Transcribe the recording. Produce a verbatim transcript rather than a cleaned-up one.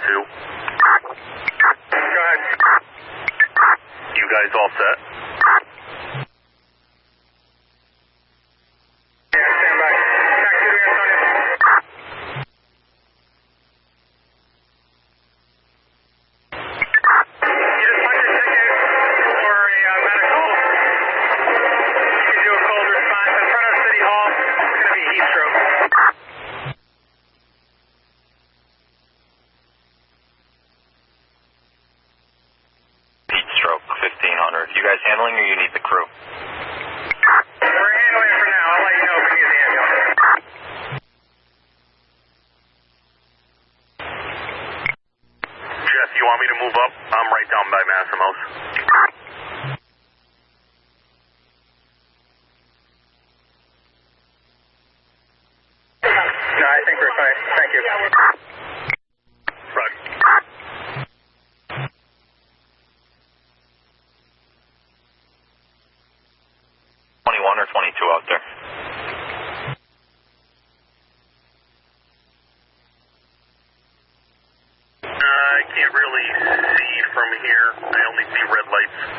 two. Go ahead. You guys all set? Yeah, stand by. Taxi to Antonio. You just punch your ticket for a uh, medical. You can do a cold response in front of City Hall. It's going to be heat stroke. Heat stroke, fifteen hundred. You guys handling or you need the crew? We're handling it for now. I'll let you know if we need the ambulance. Jeff, you want me to move up? I'm right down by Massimo's. No, I think we're fine. Thank you. Right. twenty-one or twenty-two out there? Uh, I can't really see from here. I only see red lights.